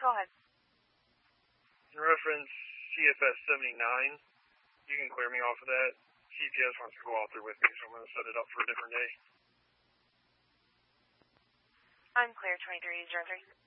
Go ahead. In reference CFS 79, you can clear me off of that. CPS wants to go out there with me, so I'm going to set it up for a different day. I'm clear, 23, 03.